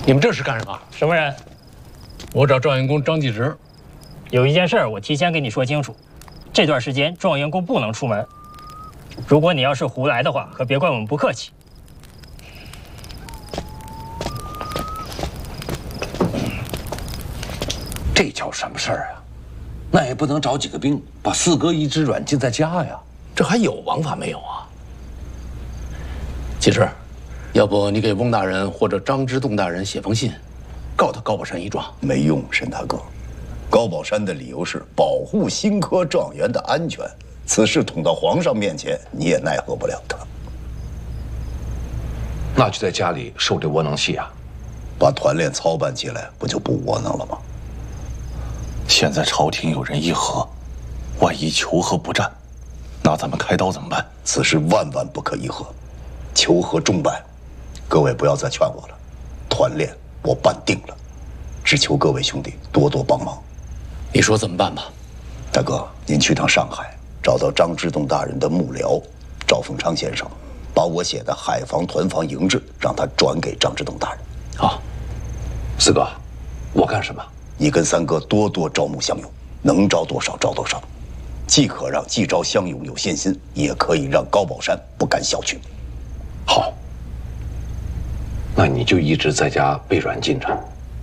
你们这是干什么？ 什么人？ 我找状元公张继直。 有一件事我提前跟你说清楚，这段时间状元公不能出门。如果你要是胡来的话，可别怪我们不客气。 这叫什么事儿啊？那也不能找几个兵把四哥一直软禁在家呀， 这还有王法没有啊？继直，要不你给翁大人或者张之洞大人写封信，告他高宝山一状。 没用，沈大哥。高宝山的理由是保护新科状元的安全，此事捅到皇上面前，你也奈何不了他。 那就在家里受这窝囊气啊！ 把团练操办起来，不就不窝囊了吗？ 现在朝廷有人议和，万一求和不战，那咱们开刀怎么办？ 此事万万不可议和，求和终败。各位不要再劝我了，团练我办定了，只求各位兄弟多多帮忙。 你说怎么办吧？ 大哥，您去趟上海，找到张之洞大人的幕僚赵凤昌先生，把我写的海防团防营制让他转给张之洞大人。 好，四哥，我干什么？ 你跟三哥多多招募乡勇，能招多少招多少，既可让既招乡勇有信心，也可以让高宝山不敢小觑。 好，那你就一直在家被软禁着，